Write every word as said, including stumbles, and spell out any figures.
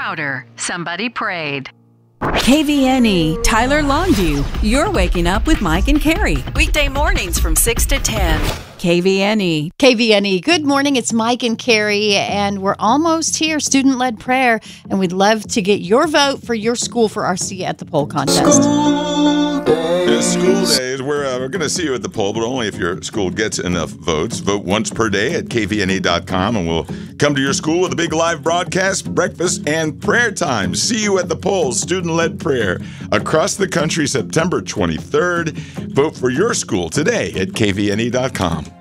louder. Somebody prayed. K V N E, Tyler Longview. You're waking up with Mike and Carrie. Weekday mornings from six to ten. K V N E. K V N E. Good morning. It's Mike and Carrie, and we're almost here. Student-led prayer, and we'd love to get your vote for your school for our See at the Poll contest. School days. Yes, school days. We're, uh, we're going to see you at the poll, but only if your school gets enough votes. Vote once per day at K V N E dot com, and we'll come to your school with a big live broadcast, breakfast, and prayer time. See you at the poll. Student-led prayer across the country, September twenty-third. Vote for your school today at K V N E dot com.